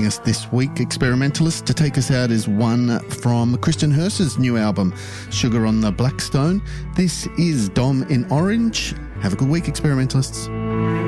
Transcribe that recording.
us this week, Experimentalists. To take us out is one from Christian Hurst's new album, Sugar on the Blackstone. This is Dom in Orange. Have a good week, Experimentalists.